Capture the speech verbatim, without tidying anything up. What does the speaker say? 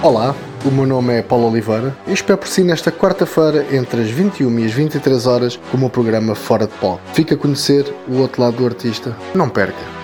Olá, o meu nome é Paulo Oliveira e espero por si nesta quarta-feira entre as vinte e uma e as vinte e três horas com o meu programa Fora de Pó. Fica a conhecer o outro lado do artista. Não perca!